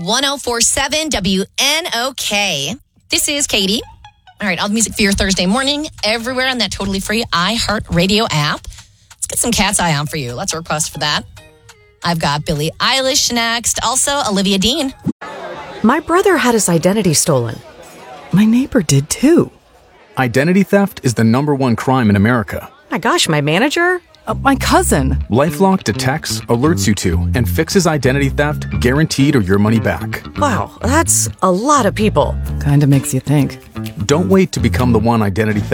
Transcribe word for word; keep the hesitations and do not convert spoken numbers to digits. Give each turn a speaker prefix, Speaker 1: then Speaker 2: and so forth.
Speaker 1: one oh four point seven W N O K. This is Katie. All right, all the music for your Thursday morning, everywhere on that totally free iHeartRadio app. Let's get some Cat's Eye on for you. Let's request for that. I've got Billie Eilish next. Also, Olivia Dean.
Speaker 2: My brother had his identity stolen. My neighbor did too.
Speaker 3: Identity theft is the number one crime in America.
Speaker 2: My gosh, my manager?
Speaker 4: Uh, my cousin.
Speaker 3: LifeLock detects, alerts you to, and fixes identity theft guaranteed or your money back.
Speaker 2: Wow, that's a lot of people.
Speaker 4: Kinda makes you think.
Speaker 3: Don't wait to become the one identity theft